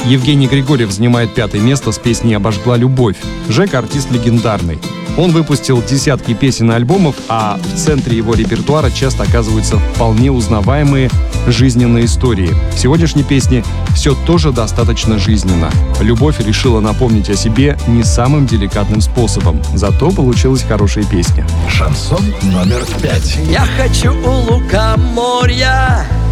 Евгений Григорьев занимает 5-е место с песней «Обожгла любовь». Жека — артист легендарный. Он выпустил десятки песен и альбомов, а в центре его репертуара часто оказываются вполне узнаваемые жизненные истории. В сегодняшней песне все тоже достаточно жизненно. Любовь решила напомнить о себе не самым деликатным способом, зато получилась хорошая песня. Шансон номер 5. Я хочу у лукоморья